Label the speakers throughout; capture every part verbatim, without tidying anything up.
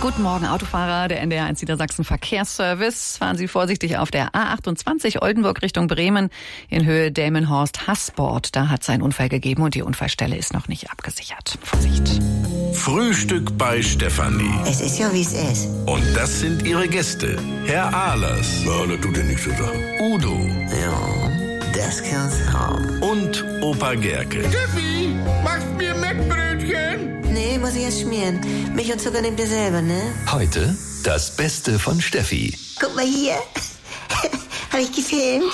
Speaker 1: Guten Morgen, Autofahrer, der N D R eins Niedersachsen Verkehrsservice. Fahren Sie vorsichtig auf der A achtundzwanzig Oldenburg Richtung Bremen in Höhe Delmenhorst-Hassport. Da hat es einen Unfall gegeben und die Unfallstelle ist noch nicht abgesichert. Vorsicht.
Speaker 2: Frühstück bei Stefanie.
Speaker 3: Es ist ja, wie es ist.
Speaker 2: Und das sind ihre Gäste. Herr Ahlers.
Speaker 4: Ja, das tut dir nichts zu sagen.
Speaker 2: Udo.
Speaker 3: Ja, das kann's haben.
Speaker 2: Und Opa Gerke.
Speaker 4: Steffi, machst mir Mettbrötchen?
Speaker 3: Nee, muss ich erst schmieren. Milch und Zucker nehmt ihr selber, ne?
Speaker 5: Heute das Beste von Steffi.
Speaker 3: Guck mal hier. Hab ich gefilmt?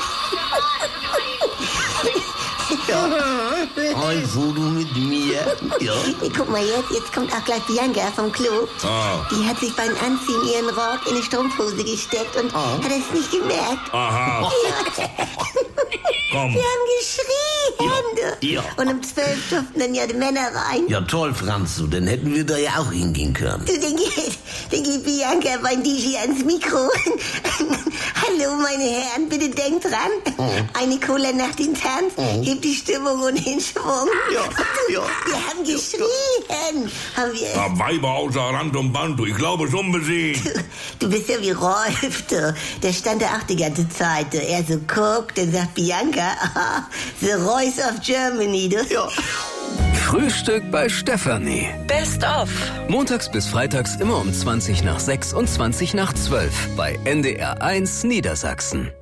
Speaker 3: Ja.
Speaker 6: Ein Foto mit mir. Ja.
Speaker 3: Nee, guck mal jetzt, jetzt kommt auch gleich Bianca vom Klo.
Speaker 4: Ah.
Speaker 3: Die hat sich beim Anziehen ihren Rock in die Strumpfhose gesteckt und
Speaker 6: Ah.
Speaker 3: hat es nicht gemerkt.
Speaker 4: Aha. Komm.
Speaker 3: Wir haben geschrien.
Speaker 6: Ja, ja.
Speaker 3: Und um zwölf durften dann ja die Männer rein.
Speaker 6: Ja, toll, Franz, du, dann hätten wir da ja auch hingehen können.
Speaker 3: Du, dann geht, dann geht Bianca beim D J ans Mikro. Hallo, meine Herren, bitte denkt dran. Eine Cola nach dem Tanz hebt die Stimmung und den Schwung.
Speaker 6: Ja, ja.
Speaker 3: Wir haben geschrien. Haben wir.
Speaker 4: Ja, Weiber außer Rand und Band, du. Ich glaube, es ist unbesiegt.
Speaker 3: Du bist ja wie Rolf, du. Der stand da auch die ganze Zeit. Du. Er so guckt, dann sagt Bianca, ah, the Royce of Germany, du. Ja.
Speaker 5: Frühstück bei Stefanie.
Speaker 1: Best of.
Speaker 5: Montags bis freitags immer um zwanzig nach sechs und zwanzig nach zwölf bei N D R eins Niedersachsen.